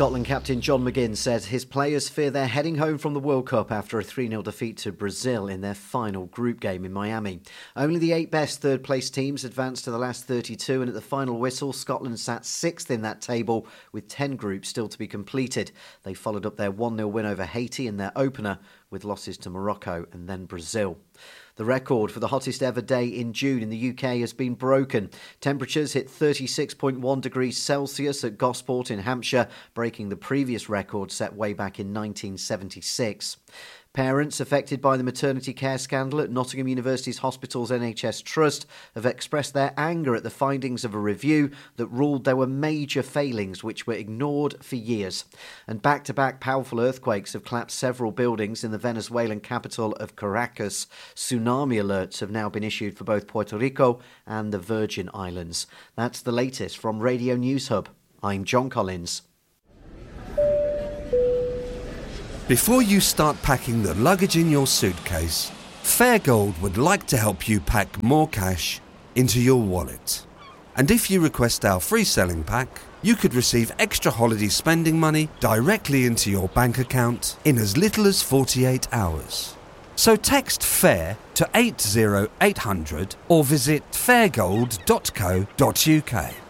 Scotland captain John McGinn said his players fear they're heading home from the World Cup after a 3-0 defeat to Brazil in their final group game in Miami. Only the 8 best third-place teams advanced to the last 32, and at the final whistle, Scotland sat 6th in that table with 10 groups still to be completed. They followed up their 1-0 win over Haiti in their opener with losses to Morocco and then Brazil. The record for the hottest ever day in June in the UK has been broken. Temperatures hit 36.1 degrees Celsius at Gosport in Hampshire, breaking the previous record set way back in 1976. Parents affected by the maternity care scandal at Nottingham University's Hospitals NHS Trust have expressed their anger at the findings of a review that ruled there were major failings which were ignored for years. And back-to-back powerful earthquakes have collapsed several buildings in the Venezuelan capital of Caracas. Tsunami alerts have now been issued for both Puerto Rico and the Virgin Islands. That's the latest from Radio News Hub. I'm John Collins. Before you start packing the luggage in your suitcase, Fairgold would like to help you pack more cash into your wallet. And if you request our free selling pack, you could receive extra holiday spending money directly into your bank account in as little as 48 hours. So text FAIR to 80800 or visit fairgold.co.uk.